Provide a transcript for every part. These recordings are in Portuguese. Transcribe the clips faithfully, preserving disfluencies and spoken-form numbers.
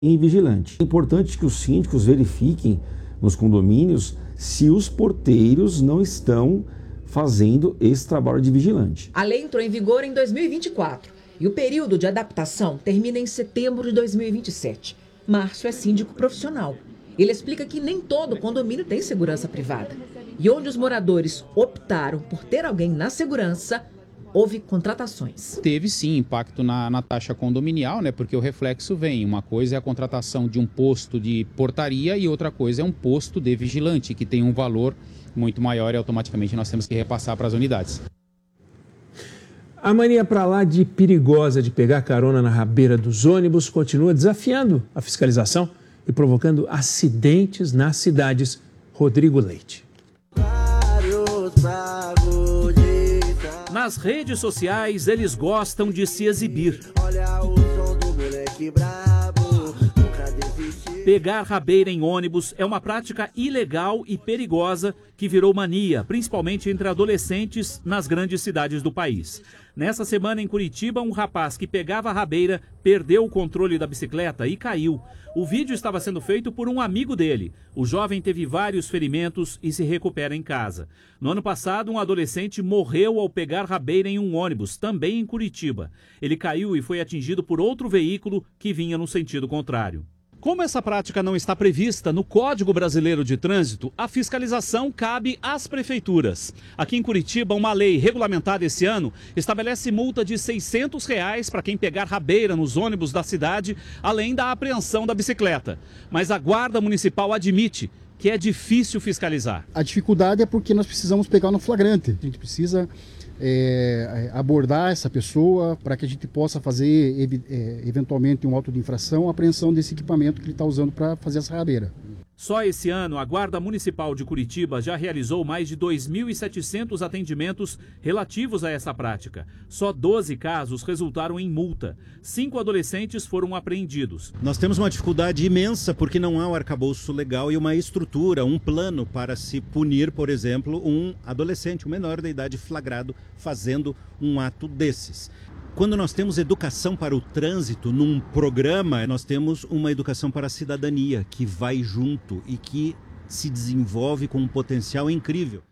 E vigilante. É importante que os síndicos verifiquem nos condomínios se os porteiros não estão fazendo esse trabalho de vigilante. A lei entrou em vigor em dois mil e vinte e quatro e o período de adaptação termina em setembro de dois mil e vinte e sete. Márcio é síndico profissional. Ele explica que nem todo condomínio tem segurança privada. E onde os moradores optaram por ter alguém na segurança, houve contratações. Teve sim impacto na, na taxa condominial, né? Porque o reflexo vem. Uma coisa é a contratação de um posto de portaria e outra coisa é um posto de vigilante, que tem um valor muito maior e automaticamente nós temos que repassar para as unidades. A mania para lá de perigosa de pegar carona na rabeira dos ônibus continua desafiando a fiscalização e provocando acidentes nas cidades. Rodrigo Leite. Nas redes sociais, eles gostam de se exibir. Pegar rabeira em ônibus é uma prática ilegal e perigosa que virou mania, principalmente entre adolescentes nas grandes cidades do país. Nessa semana em Curitiba, um rapaz que pegava a rabeira perdeu o controle da bicicleta e caiu. O vídeo estava sendo feito por um amigo dele. O jovem teve vários ferimentos e se recupera em casa. No ano passado, um adolescente morreu ao pegar rabeira em um ônibus, também em Curitiba. Ele caiu e foi atingido por outro veículo que vinha no sentido contrário. Como essa prática não está prevista no Código Brasileiro de Trânsito, a fiscalização cabe às prefeituras. Aqui em Curitiba, uma lei regulamentada esse ano estabelece multa de seiscentos reais para quem pegar rabeira nos ônibus da cidade, além da apreensão da bicicleta. Mas a Guarda Municipal admite que é difícil fiscalizar. A dificuldade é porque nós precisamos pegar no flagrante. A gente precisa é, abordar essa pessoa para que a gente possa fazer é, eventualmente um auto de infração, a apreensão desse equipamento que ele está usando para fazer essa rabeira. Só esse ano, a Guarda Municipal de Curitiba já realizou mais de dois mil e setecentos atendimentos relativos a essa prática. Só doze casos resultaram em multa. Cinco adolescentes foram apreendidos. Nós temos uma dificuldade imensa porque não há um arcabouço legal e uma estrutura, um plano para se punir, por exemplo, um adolescente, um menor da idade flagrado fazendo um ato desses. Quando nós temos educação para o trânsito num programa, nós temos uma educação para a cidadania que vai junto e que se desenvolve com um potencial incrível.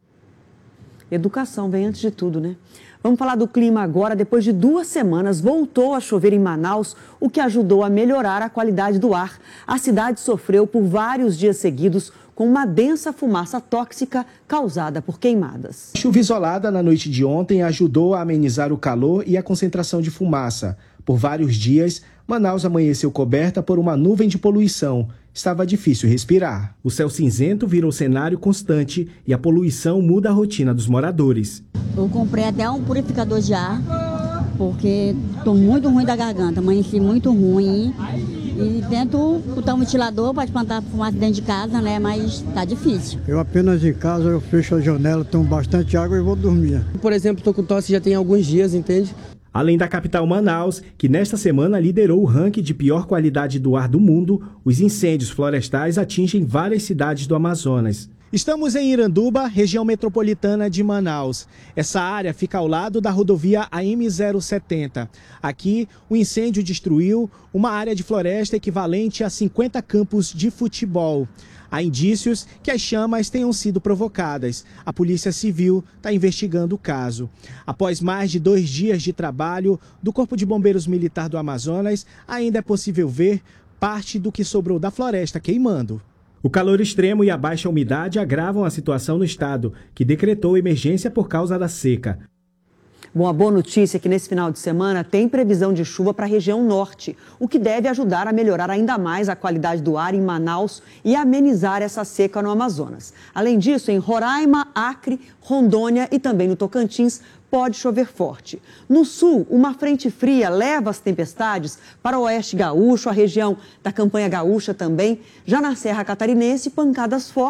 Educação vem antes de tudo, né? Vamos falar do clima agora. Depois de duas semanas, voltou a chover em Manaus, o que ajudou a melhorar a qualidade do ar. A cidade sofreu por vários dias seguidos com uma densa fumaça tóxica causada por queimadas. A chuva isolada na noite de ontem ajudou a amenizar o calor e a concentração de fumaça. Por vários dias, Manaus amanheceu coberta por uma nuvem de poluição. Estava difícil respirar. O céu cinzento virou cenário constante e a poluição muda a rotina dos moradores. Eu comprei até um purificador de ar, porque estou muito ruim da garganta, amanheci muito ruim. E tento botar um ventilador para espantar a fumaça dentro de casa, né? Mas tá difícil. Eu apenas em casa, eu fecho a janela, tomo bastante água e vou dormir. Por exemplo, estou com tosse já tem alguns dias, entende? Além da capital Manaus, que nesta semana liderou o ranking de pior qualidade do ar do mundo, os incêndios florestais atingem várias cidades do Amazonas. Estamos em Iranduba, região metropolitana de Manaus. Essa área fica ao lado da rodovia A M zero setenta. Aqui, o incêndio destruiu uma área de floresta equivalente a cinquenta campos de futebol. Há indícios que as chamas tenham sido provocadas. A Polícia Civil está investigando o caso. Após mais de dois dias de trabalho do Corpo de Bombeiros Militar do Amazonas, ainda é possível ver parte do que sobrou da floresta queimando. O calor extremo e a baixa umidade agravam a situação no estado, que decretou emergência por causa da seca. Bom, a boa notícia é que nesse final de semana tem previsão de chuva para a região norte, o que deve ajudar a melhorar ainda mais a qualidade do ar em Manaus e amenizar essa seca no Amazonas. Além disso, em Roraima, Acre, Rondônia e também no Tocantins, pode chover forte. No sul, uma frente fria leva as tempestades para o oeste gaúcho, a região da Campanha Gaúcha também. Já na Serra Catarinense, pancadas fortes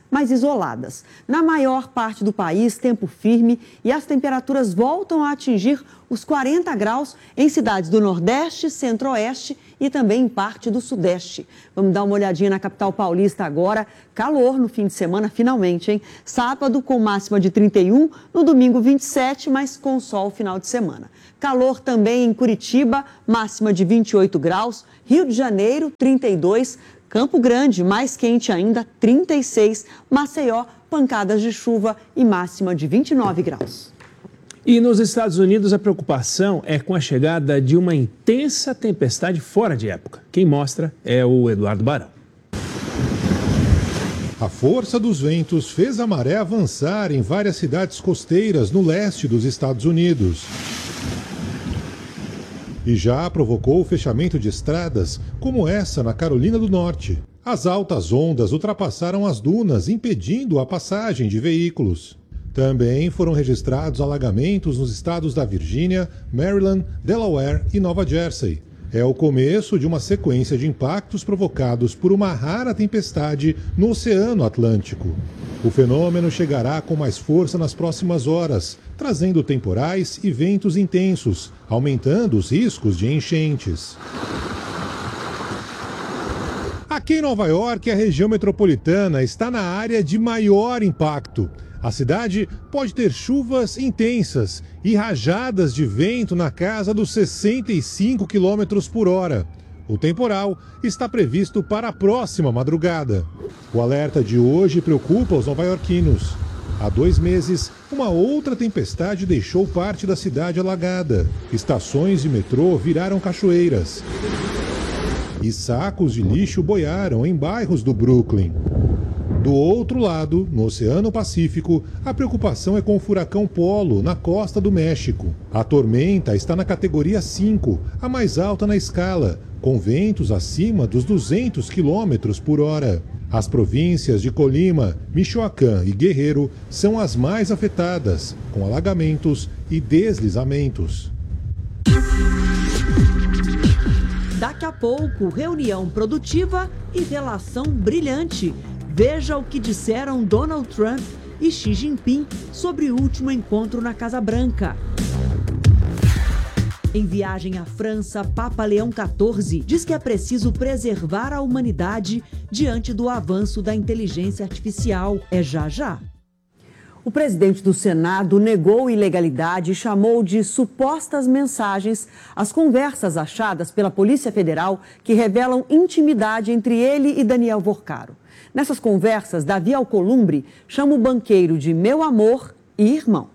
mas isoladas. Na maior parte do país, tempo firme e as temperaturas voltam a atingir os quarenta graus em cidades do Nordeste, Centro-Oeste e também em parte do Sudeste. Vamos dar uma olhadinha na capital paulista agora. Calor no fim de semana, finalmente, hein? Sábado com máxima de trinta e um, no domingo vinte e sete, mas com sol final de semana. Calor também em Curitiba, máxima de vinte e oito graus. Rio de Janeiro, trinta e dois. Campo Grande, mais quente ainda, trinta e seis. Maceió, pancadas de chuva e máxima de vinte e nove graus. E nos Estados Unidos, a preocupação é com a chegada de uma intensa tempestade fora de época. Quem mostra é o Eduardo Barão. A força dos ventos fez a maré avançar em várias cidades costeiras no leste dos Estados Unidos. E já provocou o fechamento de estradas, como essa na Carolina do Norte. As altas ondas ultrapassaram as dunas, impedindo a passagem de veículos. Também foram registrados alagamentos nos estados da Virgínia, Maryland, Delaware e Nova Jersey. É o começo de uma sequência de impactos provocados por uma rara tempestade no Oceano Atlântico. O fenômeno chegará com mais força nas próximas horas, trazendo temporais e ventos intensos, aumentando os riscos de enchentes. Aqui em Nova York, a região metropolitana está na área de maior impacto. A cidade pode ter chuvas intensas e rajadas de vento na casa dos sessenta e cinco quilômetros por hora. O temporal está previsto para a próxima madrugada. O alerta de hoje preocupa os nova-iorquinos. Há dois meses, uma outra tempestade deixou parte da cidade alagada. Estações de metrô viraram cachoeiras. E sacos de lixo boiaram em bairros do Brooklyn. Do outro lado, no Oceano Pacífico, a preocupação é com o furacão Polo, na costa do México. A tormenta está na categoria cinco, a mais alta na escala, com ventos acima dos duzentos quilômetros por hora. As províncias de Colima, Michoacán e Guerreiro são as mais afetadas, com alagamentos e deslizamentos. Daqui a pouco, reunião produtiva e relação brilhante. Veja o que disseram Donald Trump e Xi Jinping sobre o último encontro na Casa Branca. Em viagem à França, Papa Leão quatorze diz que é preciso preservar a humanidade diante do avanço da inteligência artificial. É já já. O presidente do Senado negou ilegalidade e chamou de supostas mensagens as conversas achadas pela Polícia Federal que revelam intimidade entre ele e Daniel Vorcaro. Nessas conversas, Davi Alcolumbre chama o banqueiro de meu amor e irmão.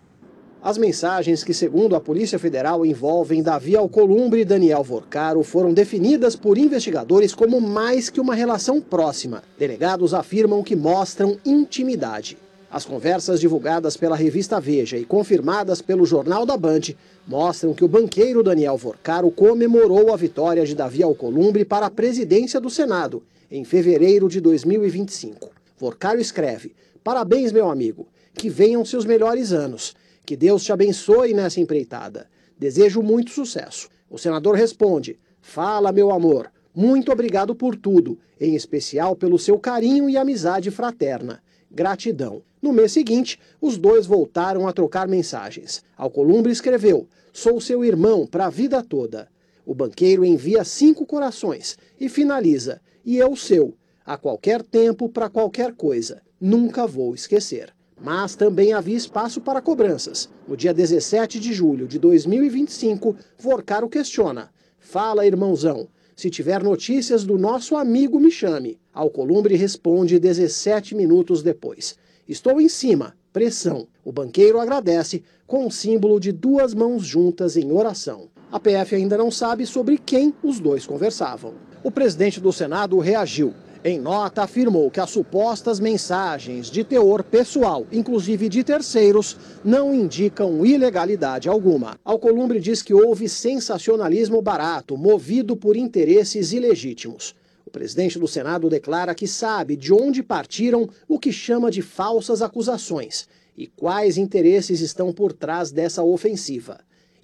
As mensagens que, segundo a Polícia Federal, envolvem Davi Alcolumbre e Daniel Vorcaro foram definidas por investigadores como mais que uma relação próxima. Delegados afirmam que mostram intimidade. As conversas divulgadas pela revista Veja e confirmadas pelo Jornal da Band mostram que o banqueiro Daniel Vorcaro comemorou a vitória de Davi Alcolumbre para a presidência do Senado em fevereiro de dois mil e vinte e cinco. Vorcaro escreve: parabéns, meu amigo, que venham seus melhores anos, que Deus te abençoe nessa empreitada. Desejo muito sucesso. O senador responde: fala, meu amor, muito obrigado por tudo, em especial pelo seu carinho e amizade fraterna. Gratidão. No mês seguinte, os dois voltaram a trocar mensagens. Alcolumbre escreveu: sou seu irmão para a vida toda. O banqueiro envia cinco corações e finaliza: e eu seu, a qualquer tempo, para qualquer coisa. Nunca vou esquecer. Mas também havia espaço para cobranças. No dia dezessete de julho de dois mil e vinte e cinco, Vorcaro questiona: fala, irmãozão, se tiver notícias do nosso amigo, me chame. Alcolumbre responde dezessete minutos depois: estou em cima, pressão. O banqueiro agradece com um símbolo de duas mãos juntas em oração. A P F ainda não sabe sobre quem os dois conversavam. O presidente do Senado reagiu. Em nota, afirmou que as supostas mensagens de teor pessoal, inclusive de terceiros, não indicam ilegalidade alguma. Alcolumbre diz que houve sensacionalismo barato, movido por interesses ilegítimos. O presidente do Senado declara que sabe de onde partiram o que chama de falsas acusações e quais interesses estão por trás dessa ofensiva.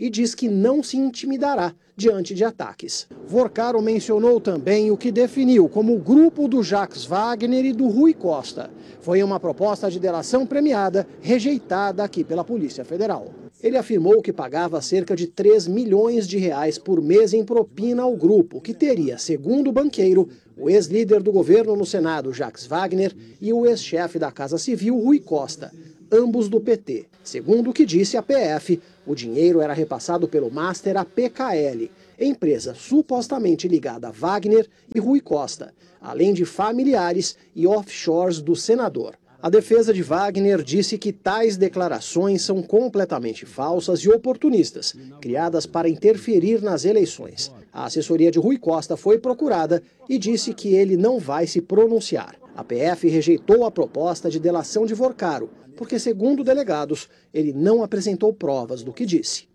e diz que não se intimidará diante de ataques. Vorcaro mencionou também o que definiu como o grupo do Jacques Wagner e do Rui Costa. Foi uma proposta de delação premiada rejeitada aqui pela Polícia Federal. Ele afirmou que pagava cerca de três milhões de reais por mês em propina ao grupo, que teria, segundo o banqueiro, o ex-líder do governo no Senado, Jacques Wagner, e o ex-chefe da Casa Civil, Rui Costa, ambos do P T. Segundo o que disse a P F, o dinheiro era repassado pelo Master à P K L, empresa supostamente ligada a Wagner e Rui Costa, além de familiares e offshores do senador. A defesa de Wagner disse que tais declarações são completamente falsas e oportunistas, criadas para interferir nas eleições. A assessoria de Rui Costa foi procurada e disse que ele não vai se pronunciar. A P F rejeitou a proposta de delação de Vorcaro, porque, segundo delegados, ele não apresentou provas do que disse.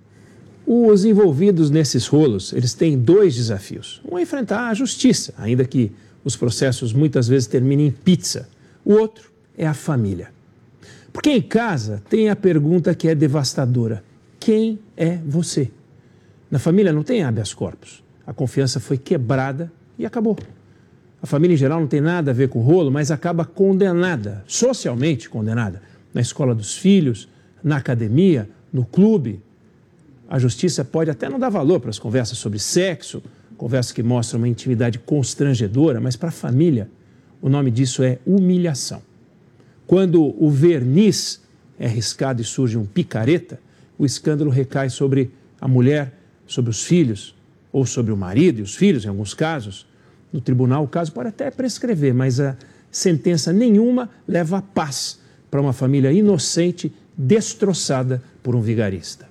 Os envolvidos nesses rolos, eles têm dois desafios. Um é enfrentar a justiça, ainda que os processos muitas vezes terminem em pizza. O outro é a família. Porque em casa tem a pergunta que é devastadora: quem é você? Na família não tem habeas corpus. A confiança foi quebrada e acabou. A família em geral não tem nada a ver com o rolo, mas acaba condenada, socialmente condenada, na escola dos filhos, na academia, no clube. A justiça pode até não dar valor para as conversas sobre sexo, conversas que mostram uma intimidade constrangedora, mas para a família o nome disso é humilhação. Quando o verniz é riscado e surge um picareta, o escândalo recai sobre a mulher, sobre os filhos, ou sobre o marido e os filhos, em alguns casos. No tribunal, o caso pode até prescrever, mas a sentença nenhuma leva a paz para uma família inocente destroçada por um vigarista.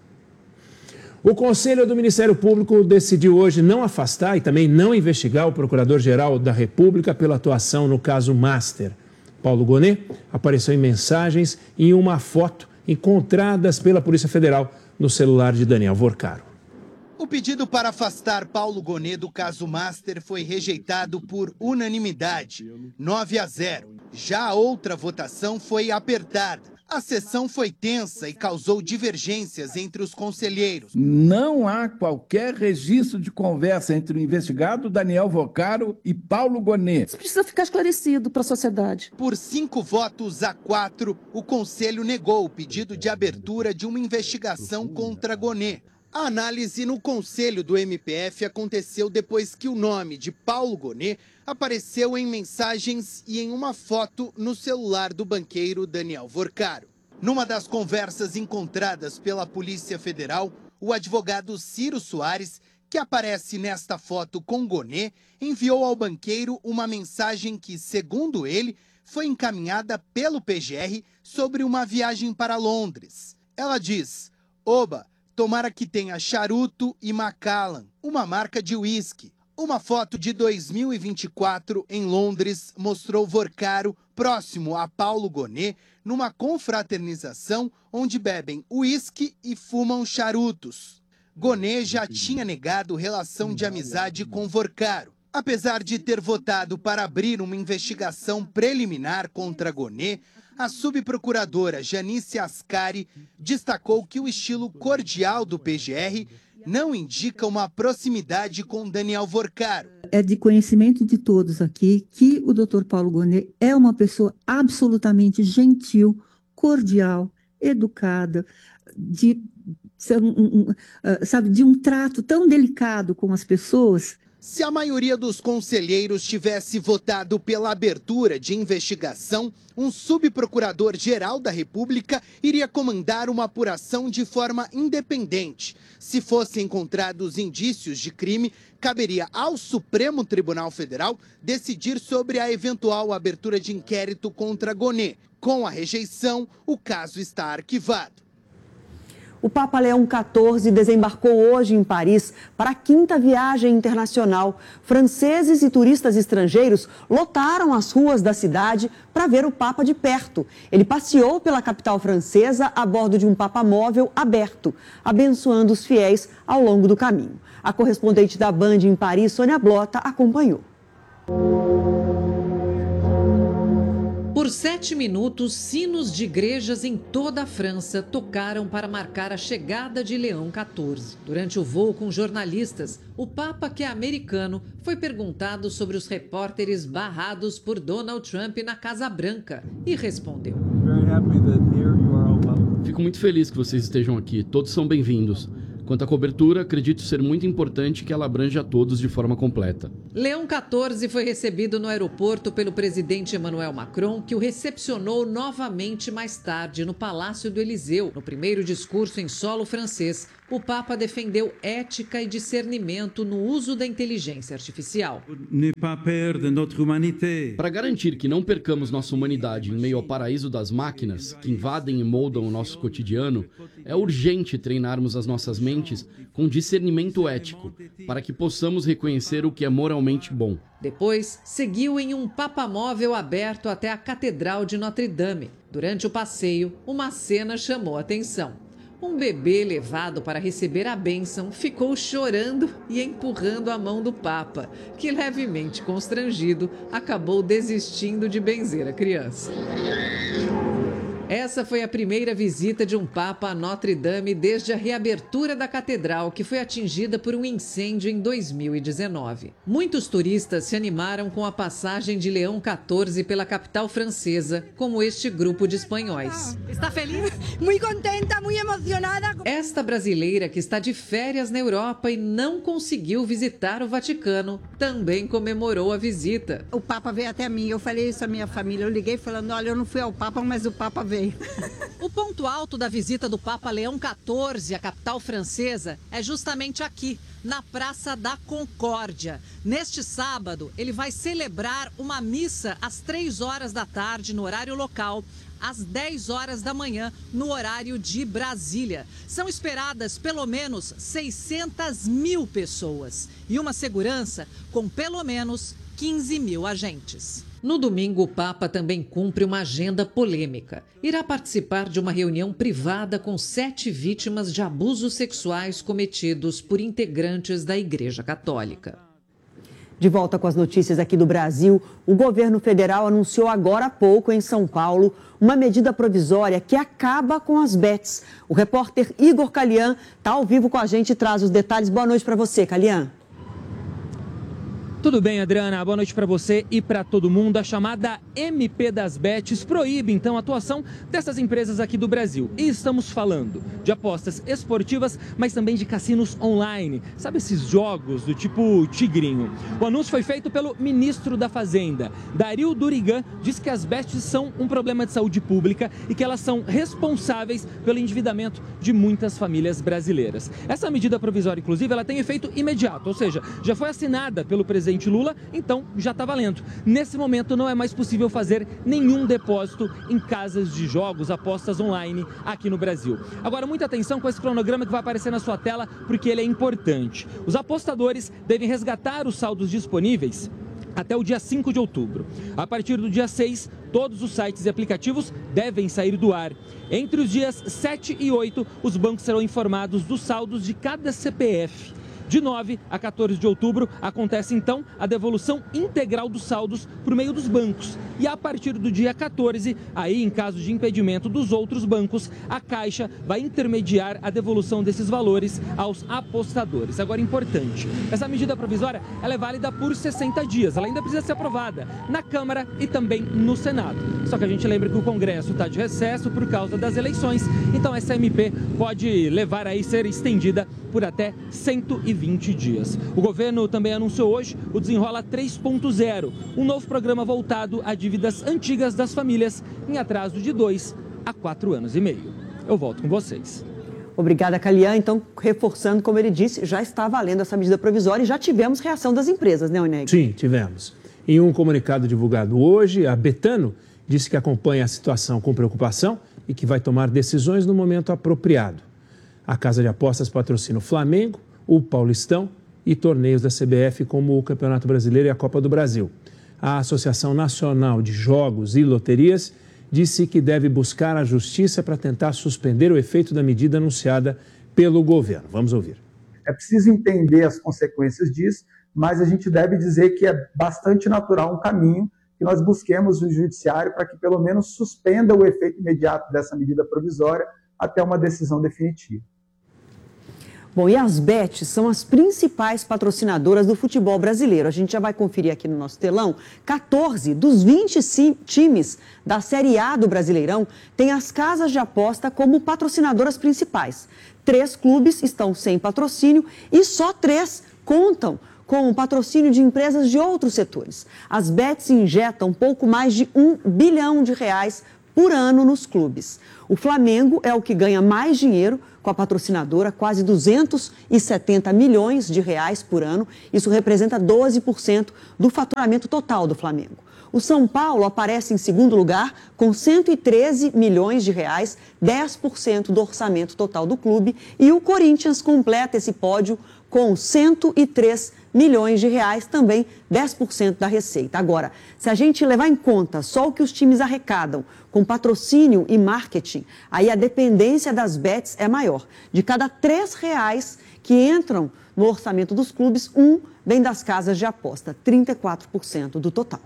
O Conselho do Ministério Público decidiu hoje não afastar e também não investigar o Procurador-Geral da República pela atuação no caso Master. Paulo Gonet apareceu em mensagens e em uma foto encontradas pela Polícia Federal no celular de Daniel Vorcaro. O pedido para afastar Paulo Gonet do caso Master foi rejeitado por unanimidade, nove a zero. Já a outra votação foi apertada. A sessão foi tensa e causou divergências entre os conselheiros. Não há qualquer registro de conversa entre o investigado Daniel Vorcaro e Paulo Gonet. Isso precisa ficar esclarecido para a sociedade. Por cinco votos a quatro, o Conselho negou o pedido de abertura de uma investigação contra Gonet. A análise no Conselho do M P F aconteceu depois que o nome de Paulo Gonet apareceu em mensagens e em uma foto no celular do banqueiro Daniel Vorcaro. Numa das conversas encontradas pela Polícia Federal, o advogado Ciro Soares, que aparece nesta foto com Gonet, enviou ao banqueiro uma mensagem que, segundo ele, foi encaminhada pelo P G R sobre uma viagem para Londres. Ela diz: "Oba, tomara que tenha charuto e Macallan, uma marca de uísque." Uma foto de dois mil e vinte e quatro em Londres mostrou Vorcaro próximo a Paulo Gonet numa confraternização onde bebem uísque e fumam charutos. Gonet já tinha negado relação de amizade com Vorcaro. Apesar de ter votado para abrir uma investigação preliminar contra Gonet, a subprocuradora Janice Ascari destacou que o estilo cordial do P G R não indica uma proximidade com Daniel Vorcaro. É de conhecimento de todos aqui que o doutor Paulo Gonet é uma pessoa absolutamente gentil, cordial, educada, de, sabe, de um trato tão delicado com as pessoas. Se a maioria dos conselheiros tivesse votado pela abertura de investigação, um subprocurador-geral da República iria comandar uma apuração de forma independente. Se fossem encontrados indícios de crime, caberia ao Supremo Tribunal Federal decidir sobre a eventual abertura de inquérito contra Gonet. Com a rejeição, o caso está arquivado. O Papa Leão quatorze desembarcou hoje em Paris para a quinta viagem internacional. Franceses e turistas estrangeiros lotaram as ruas da cidade para ver o Papa de perto. Ele passeou pela capital francesa a bordo de um papamóvel aberto, abençoando os fiéis ao longo do caminho. A correspondente da Band em Paris, Sônia Blota, acompanhou. Por Por sete minutos, sinos de igrejas em toda a França tocaram para marcar a chegada de Leão quatorze. Durante o voo com jornalistas, o Papa, que é americano, foi perguntado sobre os repórteres barrados por Donald Trump na Casa Branca e respondeu: Fico muito feliz que vocês estejam aqui. Todos são bem-vindos. Quanto à cobertura, acredito ser muito importante que ela abranja a todos de forma completa. Leão quatorze foi recebido no aeroporto pelo presidente Emmanuel Macron, que o recepcionou novamente mais tarde no Palácio do Eliseu. No primeiro discurso em solo francês, o Papa defendeu ética e discernimento no uso da inteligência artificial. Para garantir que não percamos nossa humanidade em meio ao paraíso das máquinas, que invadem e moldam o nosso cotidiano, é urgente treinarmos as nossas mentes com discernimento ético, para que possamos reconhecer o que é moralmente bom. Depois, seguiu em um papamóvel aberto até a Catedral de Notre-Dame. Durante o passeio, uma cena chamou a atenção. Um bebê levado para receber a bênção ficou chorando e empurrando a mão do Papa, que, levemente constrangido, acabou desistindo de benzer a criança. Essa foi a primeira visita de um Papa a Notre-Dame desde a reabertura da catedral, que foi atingida por um incêndio em dois mil e dezenove. Muitos turistas se animaram com a passagem de Leão quatorze pela capital francesa, como este grupo de espanhóis. Está feliz? Muito contenta, muito emocionada. Esta brasileira, que está de férias na Europa e não conseguiu visitar o Vaticano, também comemorou a visita. O Papa veio até mim, eu falei isso à minha família, eu liguei falando, olha, eu não fui ao Papa, mas o Papa veio. O ponto alto da visita do Papa Leão quatorze à capital francesa é justamente aqui, na Praça da Concórdia. Neste sábado, ele vai celebrar uma missa às três horas da tarde, no horário local, às dez horas da manhã, no horário de Brasília. São esperadas pelo menos seiscentas mil pessoas e uma segurança com pelo menos quinze mil agentes. No domingo, o Papa também cumpre uma agenda polêmica. Irá participar de uma reunião privada com sete vítimas de abusos sexuais cometidos por integrantes da Igreja Católica. De volta com as notícias aqui do Brasil, o governo federal anunciou agora há pouco em São Paulo uma medida provisória que acaba com as bets. O repórter Igor Calian está ao vivo com a gente e traz os detalhes. Boa noite para você, Calian. Tudo bem, Adriana? Boa noite para você e para todo mundo. A chamada M P das Bets proíbe, então, a atuação dessas empresas aqui do Brasil. E estamos falando de apostas esportivas, mas também de cassinos online. Sabe esses jogos do tipo tigrinho? O anúncio foi feito pelo ministro da Fazenda. Dario Durigan diz que as bets são um problema de saúde pública e que elas são responsáveis pelo endividamento de muitas famílias brasileiras. Essa medida provisória, inclusive, ela tem efeito imediato, ou seja, já foi assinada pelo presidente Lula, então já está valendo. Nesse momento não é mais possível fazer nenhum depósito em casas de jogos, apostas online aqui no Brasil. Agora, muita atenção com esse cronograma que vai aparecer na sua tela, porque ele é importante. Os apostadores devem resgatar os saldos disponíveis até o dia cinco de outubro. A partir do dia seis, todos os sites e aplicativos devem sair do ar. Entre os dias sete e oito, os bancos serão informados dos saldos de cada C P F. De nove a quatorze de outubro, acontece então a devolução integral dos saldos por meio dos bancos. E a partir do dia quatorze, aí em caso de impedimento dos outros bancos, a Caixa vai intermediar a devolução desses valores aos apostadores. Agora, importante, essa medida provisória ela é válida por sessenta dias, ela ainda precisa ser aprovada na Câmara e também no Senado. Só que a gente lembra que o Congresso está de recesso por causa das eleições, então essa M P pode levar aí ser estendida por até cento e vinte dias. O governo também anunciou hoje o Desenrola três ponto zero, um novo programa voltado a dívidas antigas das famílias em atraso de dois a quatro anos e meio. Eu volto com vocês. Obrigada, Calian. Então, reforçando, como ele disse, já está valendo essa medida provisória e já tivemos reação das empresas, né, Oneg? Sim, tivemos. Em um comunicado divulgado hoje, a Betano disse que acompanha a situação com preocupação e que vai tomar decisões no momento apropriado. A Casa de Apostas patrocina o Flamengo, o Paulistão e torneios da C B F como o Campeonato Brasileiro e a Copa do Brasil. A Associação Nacional de Jogos e Loterias disse que deve buscar a justiça para tentar suspender o efeito da medida anunciada pelo governo. Vamos ouvir. É preciso entender as consequências disso, mas a gente deve dizer que é bastante natural um caminho que nós busquemos o judiciário para que pelo menos suspenda o efeito imediato dessa medida provisória até uma decisão definitiva. Bom, e as bets são as principais patrocinadoras do futebol brasileiro. A gente já vai conferir aqui no nosso telão. quatorze dos vinte times da Série A do Brasileirão têm as casas de aposta como patrocinadoras principais. Três clubes estão sem patrocínio e só três contam com o patrocínio de empresas de outros setores. As bets injetam pouco mais de um bilhão de reais por ano nos clubes. O Flamengo é o que ganha mais dinheiro com a patrocinadora, quase duzentos e setenta milhões de reais por ano. Isso representa doze por cento do faturamento total do Flamengo. O São Paulo aparece em segundo lugar com cento e treze milhões de reais, dez por cento do orçamento total do clube. E o Corinthians completa esse pódio com cento e três milhões de reais, também dez por cento da receita. Agora, se a gente levar em conta só o que os times arrecadam com patrocínio e marketing, aí a dependência das bets é maior. De cada três reais que entram no orçamento dos clubes, um vem das casas de aposta, trinta e quatro por cento do total.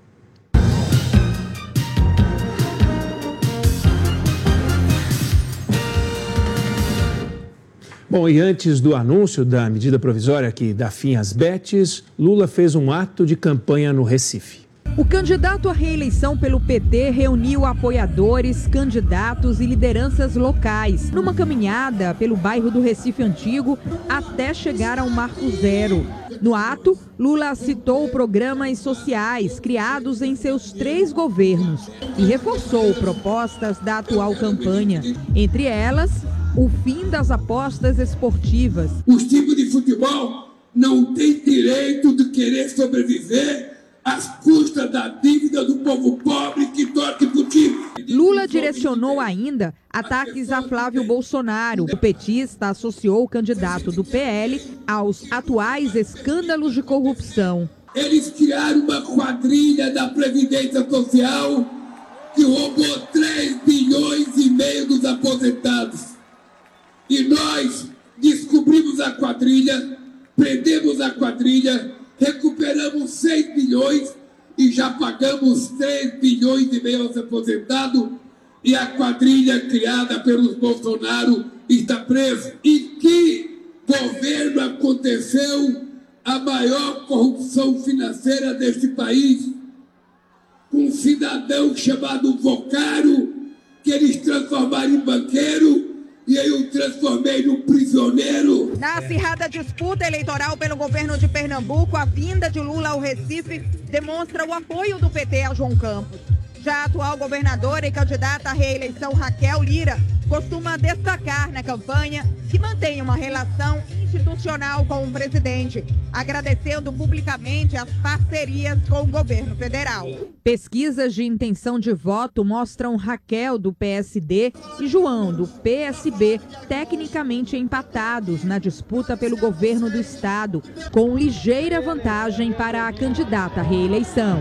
Bom, e antes do anúncio da medida provisória que dá fim às bets, Lula fez um ato de campanha no Recife. O candidato à reeleição pelo P T reuniu apoiadores, candidatos e lideranças locais numa caminhada pelo bairro do Recife Antigo até chegar ao Marco Zero. No ato, Lula citou programas sociais criados em seus três governos e reforçou propostas da atual campanha, entre elas o fim das apostas esportivas. Os times de futebol não têm direito de querer sobreviver às custas da dívida do povo pobre que torce pro time. Lula direcionou ainda ataques a Flávio Bolsonaro. O petista associou o candidato do P L aos atuais escândalos de corrupção. Eles criaram uma quadrilha da Previdência Social que roubou três bilhões e meio dos aposentados. E nós descobrimos a quadrilha, prendemos a quadrilha, recuperamos seis bilhões e já pagamos três bilhões e meio aos aposentados, e a quadrilha criada pelos Bolsonaro está presa. Em que governo aconteceu a maior corrupção financeira deste país? Com um cidadão chamado Vocaro, que eles transformaram em banqueiro, e aí eu transformei num prisioneiro. Na acirrada disputa eleitoral pelo governo de Pernambuco, a vinda de Lula ao Recife demonstra o apoio do P T a João Campos. Já a atual governadora e candidata à reeleição Raquel Lira costuma destacar na campanha que mantém uma relação institucional com o presidente, agradecendo publicamente as parcerias com o governo federal. Pesquisas de intenção de voto mostram Raquel, do P S D, e João, do P S B, tecnicamente empatados na disputa pelo governo do estado, com ligeira vantagem para a candidata à reeleição.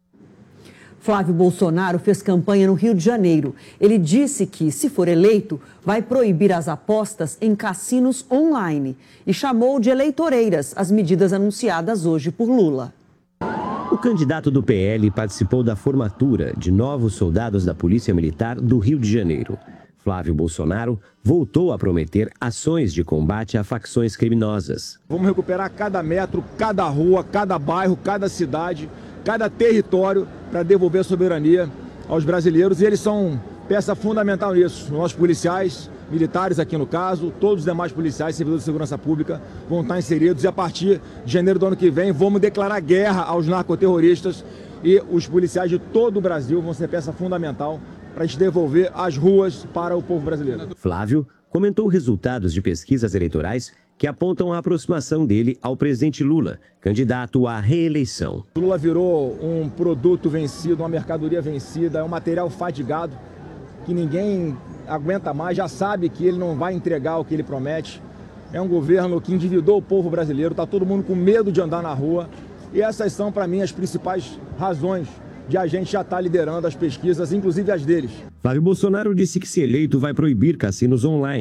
Flávio Bolsonaro fez campanha no Rio de Janeiro. Ele disse que, se for eleito, vai proibir as apostas em cassinos online e chamou de eleitoreiras as medidas anunciadas hoje por Lula. O candidato do P L participou da formatura de novos soldados da Polícia Militar do Rio de Janeiro. Flávio Bolsonaro voltou a prometer ações de combate a facções criminosas. Vamos recuperar cada metro, cada rua, cada bairro, cada cidade, cada território para devolver a soberania aos brasileiros, e eles são peça fundamental nisso. Nossos policiais, militares aqui no caso, todos os demais policiais, servidores de segurança pública vão estar inseridos, e a partir de janeiro do ano que vem vamos declarar guerra aos narcoterroristas, e os policiais de todo o Brasil vão ser peça fundamental para a gente devolver as ruas para o povo brasileiro. Flávio comentou resultados de pesquisas eleitorais que apontam a aproximação dele ao presidente Lula, candidato à reeleição. Lula virou um produto vencido, uma mercadoria vencida, é um material fadigado, que ninguém aguenta mais, já sabe que ele não vai entregar o que ele promete. É um governo que endividou o povo brasileiro, está todo mundo com medo de andar na rua. E essas são, para mim, as principais razões de a gente já estar liderando as pesquisas, inclusive as deles. Flávio Bolsonaro disse que, se eleito, vai proibir cassinos online.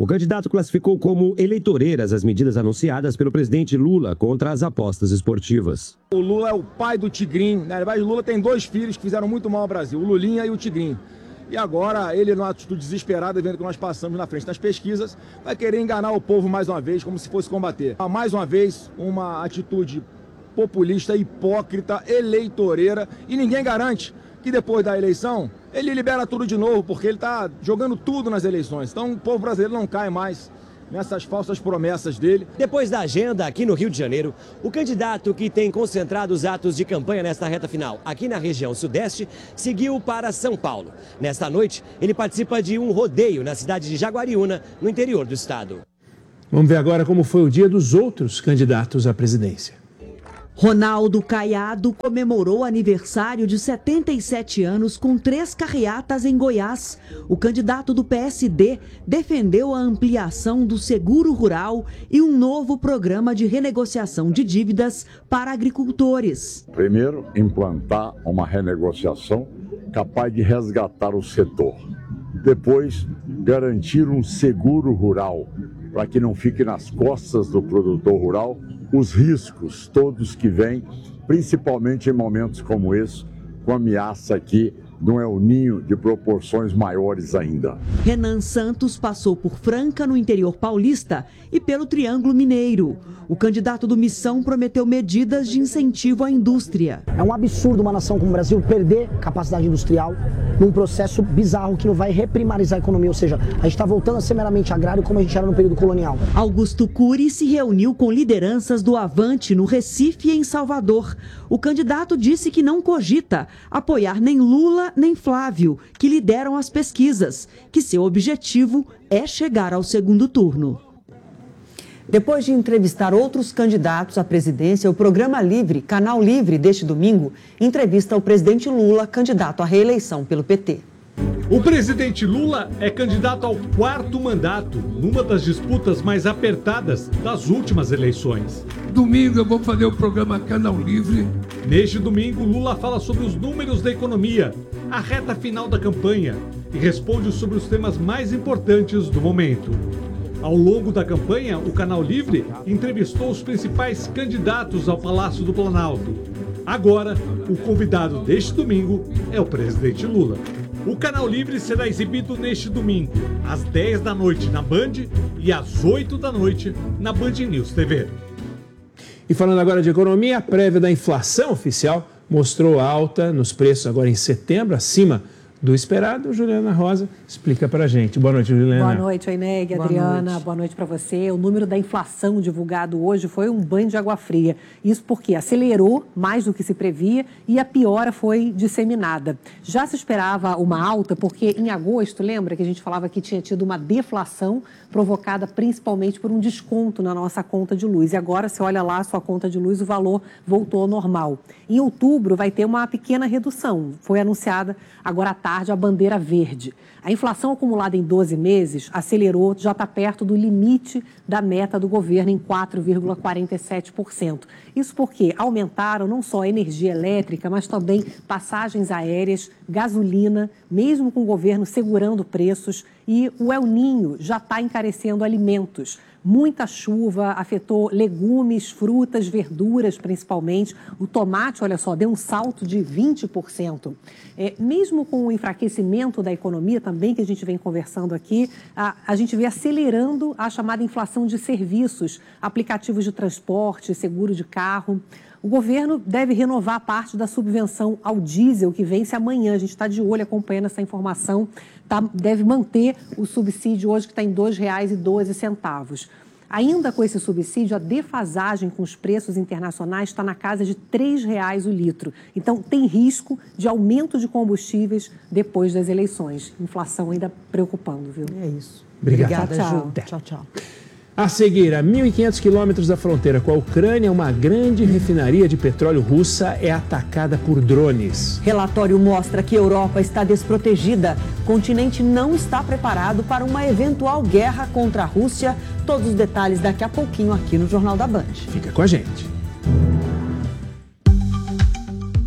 O candidato classificou como eleitoreiras as medidas anunciadas pelo presidente Lula contra as apostas esportivas. O Lula é o pai do Tigrinho. Na verdade, o Lula tem dois filhos que fizeram muito mal ao Brasil, o Lulinha e o Tigrinho. E agora, ele, numa atitude desesperada, vendo que nós passamos na frente das pesquisas, vai querer enganar o povo mais uma vez, como se fosse combater. Mais uma vez, uma atitude populista, hipócrita, eleitoreira, e ninguém garante que depois da eleição ele libera tudo de novo, porque ele está jogando tudo nas eleições. Então o povo brasileiro não cai mais nessas falsas promessas dele. Depois da agenda aqui no Rio de Janeiro, o candidato que tem concentrado os atos de campanha nesta reta final aqui na região sudeste seguiu para São Paulo. Nesta noite, ele participa de um rodeio na cidade de Jaguariúna, no interior do estado. Vamos ver agora como foi o dia dos outros candidatos à presidência. Ronaldo Caiado comemorou aniversário de setenta e sete anos com três carreatas em Goiás. O candidato do P S D defendeu a ampliação do seguro rural e um novo programa de renegociação de dívidas para agricultores. Primeiro, implantar uma renegociação capaz de resgatar o setor. Depois, garantir um seguro rural para que não fique nas costas do produtor rural os riscos todos que vêm, principalmente em momentos como esse, com a ameaça aqui de um El Niño de proporções maiores ainda. Renan Santos passou por Franca, no interior paulista, e pelo Triângulo Mineiro. O candidato do Missão prometeu medidas de incentivo à indústria. É um absurdo uma nação como o Brasil perder capacidade industrial num processo bizarro que não vai reprimarizar a economia, ou seja, a gente está voltando a ser meramente agrário como a gente era no período colonial. Augusto Cury se reuniu com lideranças do Avante no Recife e em Salvador. O candidato disse que não cogita apoiar nem Lula nem Flávio, que lideram as pesquisas, que seu objetivo é chegar ao segundo turno. Depois de entrevistar outros candidatos à presidência, o programa Livre, Canal Livre, deste domingo, entrevista o presidente Lula, candidato à reeleição pelo P T. O presidente Lula é candidato ao quarto mandato, numa das disputas mais apertadas das últimas eleições. Domingo eu vou fazer o programa Canal Livre. Neste domingo, Lula fala sobre os números da economia, a reta final da campanha e responde sobre os temas mais importantes do momento. Ao longo da campanha, o Canal Livre entrevistou os principais candidatos ao Palácio do Planalto. Agora, o convidado deste domingo é o presidente Lula. O Canal Livre será exibido neste domingo, às dez da noite na Band e às oito da noite na Band News T V. E falando agora de economia, a prévia da inflação oficial mostrou alta nos preços agora em setembro, acima do esperado. Juliana Rosa explica para a gente. Boa noite, Juliana. Boa noite, Aineg, Adriana. Boa noite para você. O número da inflação divulgado hoje foi um banho de água fria. Isso porque acelerou mais do que se previa e a piora foi disseminada. Já se esperava uma alta porque em agosto, lembra que a gente falava que tinha tido uma deflação provocada principalmente por um desconto na nossa conta de luz. E agora, você olha lá a sua conta de luz, o valor voltou ao normal. Em outubro vai ter uma pequena redução. Foi anunciada agora à tarde a bandeira verde. A inflação acumulada em doze meses acelerou, já está perto do limite da meta do governo em quatro vírgula quarenta e sete por cento. Isso porque aumentaram não só a energia elétrica, mas também passagens aéreas, gasolina, mesmo com o governo segurando preços, e o El Niño já está encarecendo alimentos. Muita chuva afetou legumes, frutas, verduras principalmente. O tomate, olha só, deu um salto de vinte por cento. É, mesmo com o enfraquecimento da economia também, que a gente vem conversando aqui, a, a gente vê acelerando a chamada inflação de serviços, aplicativos de transporte, seguro de carro. O governo deve renovar parte da subvenção ao diesel, que vence amanhã. A gente está de olho acompanhando essa informação. Tá, deve manter o subsídio hoje, que está em dois reais e doze centavos. Ainda com esse subsídio, a defasagem com os preços internacionais está na casa de três reais o litro. Então, tem risco de aumento de combustíveis depois das eleições. Inflação ainda preocupando, viu? É isso. Obrigado. Obrigada, Ju. Tchau, tchau. A seguir, a mil e quinhentos quilômetros da fronteira com a Ucrânia, uma grande refinaria de petróleo russa é atacada por drones. Relatório mostra que a Europa está desprotegida. O continente não está preparado para uma eventual guerra contra a Rússia. Todos os detalhes daqui a pouquinho aqui no Jornal da Band. Fica com a gente.